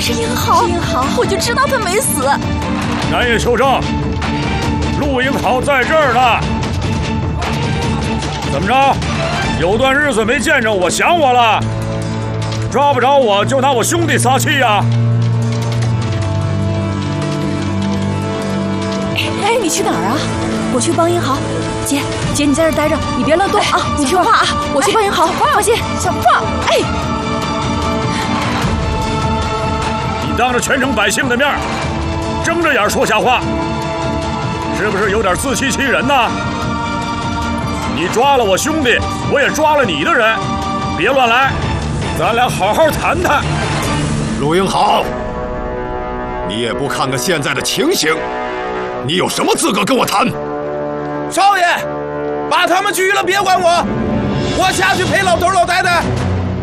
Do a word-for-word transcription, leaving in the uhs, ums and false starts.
是英豪，是英豪，我就知道他没死。 南野求证，陆英豪在这儿呢。怎么着？有段日子没见着我，想我了？抓不着我就拿我兄弟撒气呀？ 哎，你去哪儿啊？我去帮英豪。姐，姐你在这儿待着，你别乱动啊！你听话啊！我去帮英豪，放心。小胖，哎， 你当着全城百姓的面，睁着眼说瞎话，是不是有点自欺欺人呢？你抓了我兄弟，我也抓了你的人，别乱来，咱俩好好谈谈。 陆英豪，你也不看看现在的情形，你有什么资格跟我谈？ 少爷，把他们拘了，别管我，我下去陪老头老太太。